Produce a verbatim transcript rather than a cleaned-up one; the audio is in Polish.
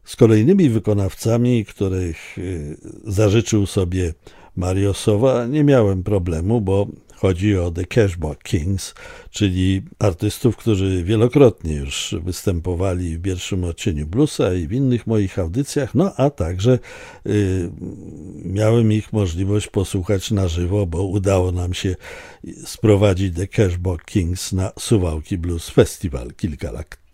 Z kolejnymi wykonawcami, których zażyczył sobie Mario Sowa, nie miałem problemu, bo chodzi o The Cashbox Kings, czyli artystów, którzy wielokrotnie już występowali w pierwszym odcieniu bluesa i w innych moich audycjach, no a także y, miałem ich możliwość posłuchać na żywo, bo udało nam się sprowadzić The Cashbox Kings na Suwałki Blues Festival kilka lat